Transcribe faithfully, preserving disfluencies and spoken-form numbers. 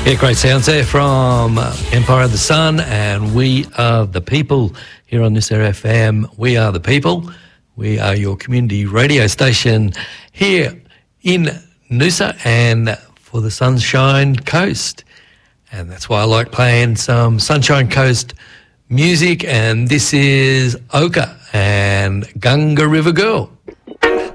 Yeah, great sounds there from Empire of the Sun and We Are the People here on this R F M. We Are the People. We are your community radio station here in Noosa and for the Sunshine Coast. And that's why I like playing some Sunshine Coast music. And this is Oka and Gunga River Girl.